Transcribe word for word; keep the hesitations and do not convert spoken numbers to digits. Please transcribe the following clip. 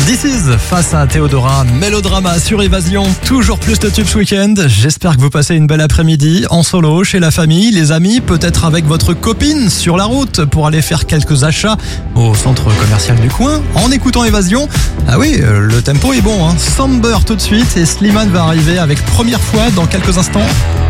This Is face à Théodora, mélodrama sur Évasion, toujours plus de tubes ce week-end. J'espère que vous passez une belle après-midi en solo, chez la famille, les amis, peut-être avec votre copine sur la route pour aller faire quelques achats au centre commercial du coin en écoutant Évasion. Ah oui, le tempo est bon, hein. Somber tout de suite et Slimane va arriver avec Première fois dans quelques instants.